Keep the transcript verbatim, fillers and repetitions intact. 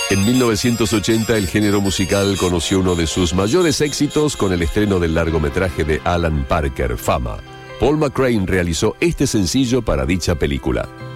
En mil novecientos ochenta, el género musical conoció uno de sus mayores éxitos con el estreno del largometraje de Alan Parker, Fama. Paul McCrane realizó este sencillo para dicha película.